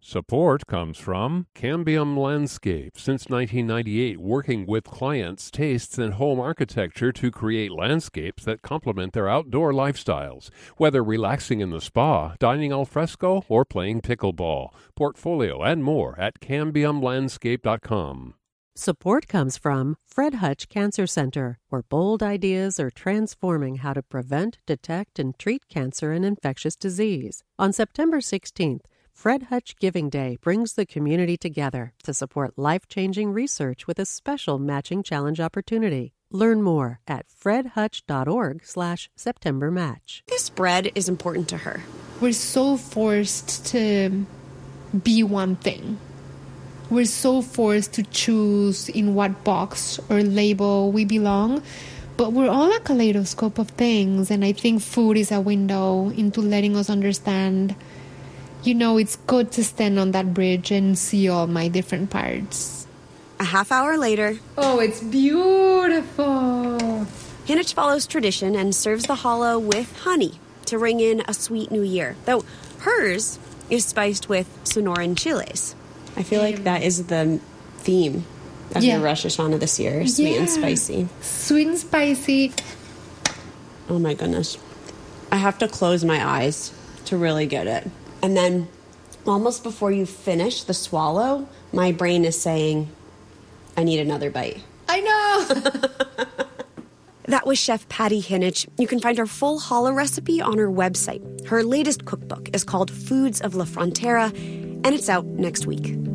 Support comes from Cambium Landscape. Since 1998, working with clients' tastes and home architecture to create landscapes that complement their outdoor lifestyles. Whether relaxing in the spa, dining al fresco, or playing pickleball. Portfolio and more at cambiumlandscape.com. Support comes from Fred Hutch Cancer Center, where bold ideas are transforming how to prevent, detect, and treat cancer and infectious disease. On September 16th, Fred Hutch Giving Day brings the community together to support life-changing research with a special matching challenge opportunity. Learn more at fredhutch.org/SeptemberMatch. This bread is important to her. We're so forced to be one thing. We're so forced to choose in what box or label we belong, but we're all a kaleidoscope of things, and I think food is a window into letting us understand, it's good to stand on that bridge and see all my different parts. A half hour later... Oh, it's beautiful! Hinich follows tradition and serves the challah with honey to ring in a sweet new year, though hers is spiced with Sonoran chiles. I feel like that is the theme of your Rosh Hashanah this year, sweet and spicy. Sweet and spicy. Oh my goodness. I have to close my eyes to really get it. And then almost before you finish the swallow, my brain is saying, I need another bite. I know! That was Chef Patty Hinich. You can find her full challah recipe on her website. Her latest cookbook is called Foods of La Frontera, and it's out next week.